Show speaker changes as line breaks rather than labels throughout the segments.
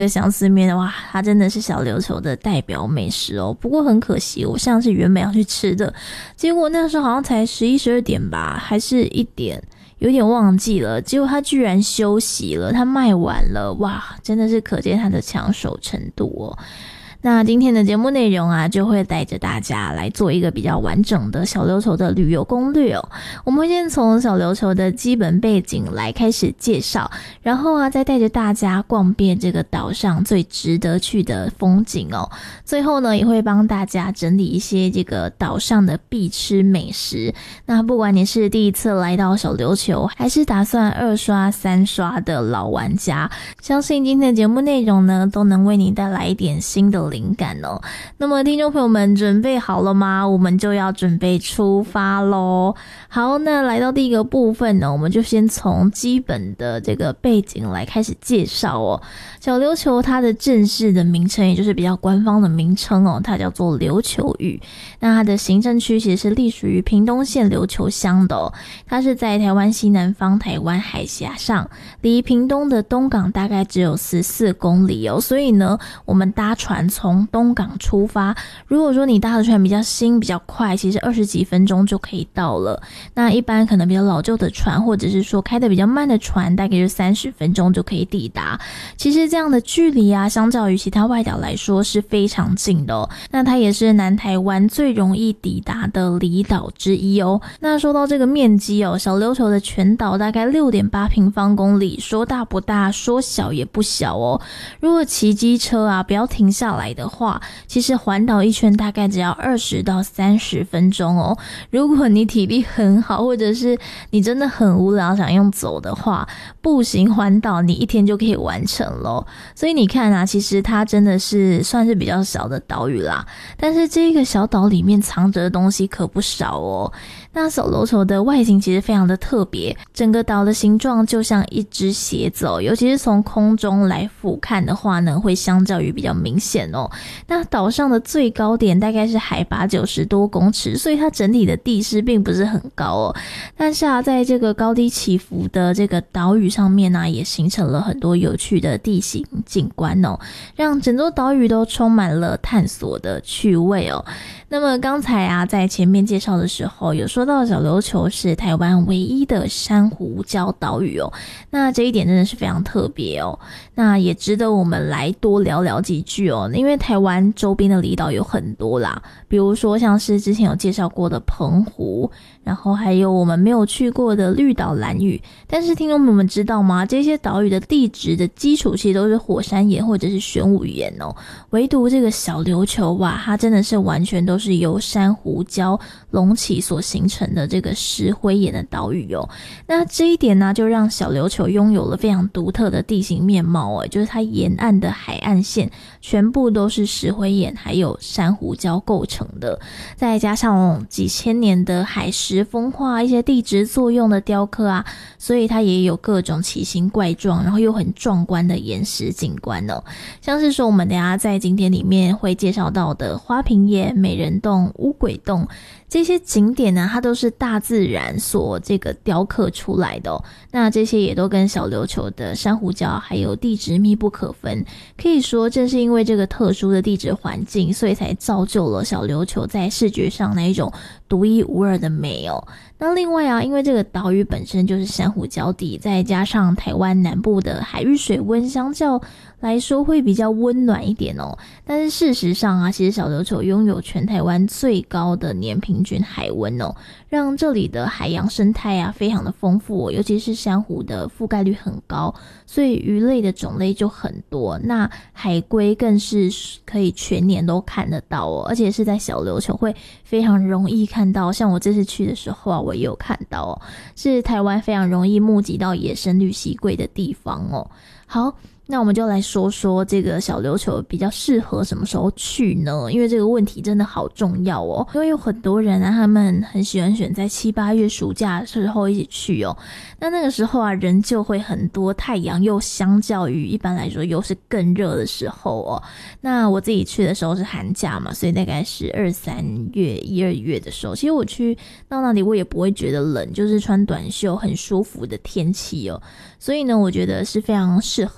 相思面哇，它真的是小琉球的代表美食哦。不过很可惜，我上次原本要去吃的，结果那时候好像才11、12点吧，还是1点，有点忘记了。结果它居然休息了，它卖完了，哇，真的是可见它的抢手程度哦。那今天的节目内容啊，就会带着大家来做一个比较完整的小琉球的旅游攻略哦。我们会先从小琉球的基本背景来开始介绍，然后啊，再带着大家逛遍这个岛上最值得去的风景哦。最后呢，也会帮大家整理一些这个岛上的必吃美食。那不管你是第一次来到小琉球，还是打算2刷、3刷的老玩家，相信今天的节目内容呢，都能为你带来一点新的灵感哦。那么听众朋友们准备好了吗？我们就要准备出发咯。好，那来到第一个部分呢，我们就先从基本的这个背景来开始介绍哦。小琉球它的正式的名称，也就是比较官方的名称哦，它叫做琉球屿。那它的行政区其实是隶属于屏东县琉球乡的哦，它是在台湾西南方台湾海峡上，离屏东的东港大概只有14公里哦。所以呢，我们搭船从东港出发，如果说你搭的船比较新比较快，其实20几分钟就可以到了。那一般可能比较老旧的船，或者是说开的比较慢的船，大概就30分钟就可以抵达。其实这样的距离啊，相较于其他外岛来说是非常近的哦。那它也是南台湾最容易抵达的离岛之一哦。那说到这个面积哦，小琉球的全岛大概 6.8 平方公里，说大不大，说小也不小哦。如果骑机车啊，不要停下来的话，其实环岛一圈大概只要20到30分钟哦。如果你体力很好，或者是你真的很无聊想用走的话，步行环岛你1天就可以完成咯。所以你看啊，其实它真的是算是比较小的岛屿啦，但是这个小岛里面藏着的东西可不少哦。那小琉球的外形其实非常的特别，整个岛的形状就像一只鞋子哦，尤其是从空中来俯瞰的话呢，会相较于比较明显哦。那岛上的最高点大概是海拔90多公尺，所以它整体的地势并不是很高哦。但是啊，在这个高低起伏的这个岛屿上面呢，也形成了很多有趣的地形景观哦，让整座岛屿都充满了探索的趣味哦。那么刚才啊，在前面介绍的时候有说到小琉球是台湾唯一的珊瑚礁岛屿哦，那这一点真的是非常特别哦。那也值得我们来多聊聊几句哦，因为台湾周边的离岛有很多啦，比如说像是之前有介绍过的澎湖，然后还有我们没有去过的绿岛兰屿。但是听众朋友们知道吗？这些岛屿的地质的基础其实都是火山岩或者是玄武岩哦，唯独这个小琉球哇，它真的是完全都是由珊瑚礁隆起所形成的这个石灰岩的岛屿哦。那这一点呢，就让小琉球拥有了非常独特的地形面貌哦，就是它沿岸的海岸线全部都是石灰岩还有珊瑚礁构成的，再加上几千年的海蚀风化，一些地质作用的雕刻啊，所以它也有各种奇形怪状，然后又很壮观的岩石景观哦。像是说我们等一下在景点里面会介绍到的花瓶岩、美人洞、乌鬼洞，这些景点呢，它都是大自然所这个雕刻出来的哦。那这些也都跟小琉球的珊瑚礁还有地质密不可分，可以说正是因为这个特殊的地质环境，所以才造就了小琉球在视觉上那一种独一无二的美哦。那另外啊，因为这个岛屿本身就是珊瑚礁地，再加上台湾南部的海域水温相较来说会比较温暖一点哦。但是事实上啊，其实小琉球拥有全台湾最高的年平均海温哦，让这里的海洋生态啊非常的丰富哦，尤其是珊瑚的覆盖率很高，所以鱼类的种类就很多。那海龟更是可以全年都看得到哦，而且是在小琉球会非常容易看到，像我这次去的时候啊，我也有看到哦，是台湾非常容易目击到野生绿蜥龟的地方哦。好，那我们就来说说这个小琉球比较适合什么时候去呢？因为这个问题真的好重要哦。因为有很多人啊，他们很喜欢选在7、8月暑假的时候一起去哦。那个时候啊，人就会很多，太阳又相较于一般来说又是更热的时候哦。那我自己去的时候是寒假嘛，所以大概是2、3月、1、2月的时候，其实我去到那里我也不会觉得冷，就是穿短袖很舒服的天气哦。所以呢，我觉得是非常适合的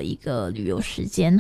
的一个旅游时间。